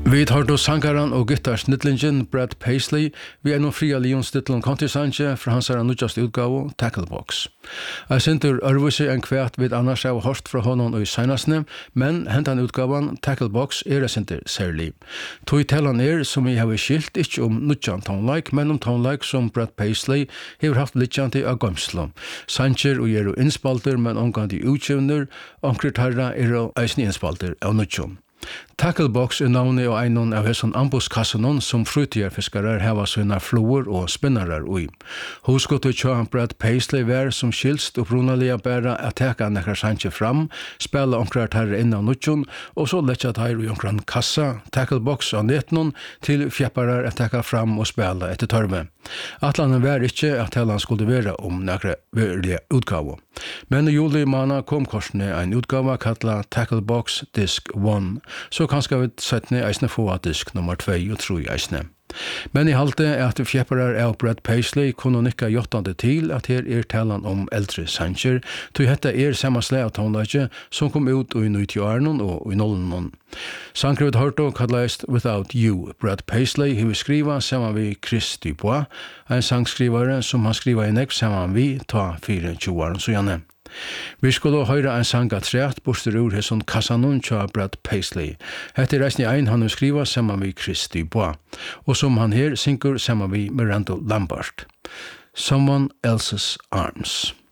Vi tar då sankaran och gitarrsnittlingen Brad Paisley vi är nog fria Leon-stittlun Country Sanche fra hans nutjast utgave Tacklebox. Jeg synter ørvise en kvært vid annars av hørst fra honom og i seinasne, men hentan utgavan Tacklebox er synter særlig. Tog talan som vi har skilt ikke om nutjan tonelike, men om tonelike som Brad Paisley har haft litjanti av gømslo. Sancher og er innspalter, men omgående utgivner, omkritarra er eisne innspalter av nutjon. Tacklebox er navnet og einon av hesson ambuskassenon som frutierfiskarar heva sina floer og spinnarar ui. Huskottet tja Brad Paisley var som skilst og brunalia bæra at teka nekkar Sanche fram, spela omkrar tarre innan nutjon, og så letja tarre i omkran kassa, Tacklebox av netnon, til fjepparar at teka fram og spela etter tarve. Atlanen var ikkje at helan skulle vera om nekkar verlige utgave. Men i juli måned kom korsne en utgave kalla Tacklebox Disk 1, så kanskje vi settne eisne få av disk nummer 2 og 3 eisne. Men i halte at fjepparar av Brad Paisley kunne nikka jottande til at her er talan om eldre Sancher, til hetta er samasle av tonelage som kom ut i 90-årene og i 00-årene. Sankrevet hørte kallast Without You. Brad Paisley har skriva saman vi Chris Dubois, en sangskrivare som han skriva i nekv saman vi ta 24 så gjerne. Vi skulle høyre en sang av træt borster ur hesson kassanon tja Brad Paisley. Hette reisni ein han skriva saman vi Chris Dubois, og som han her syngur saman vi Miranda Lambert. Someone Else's Arms.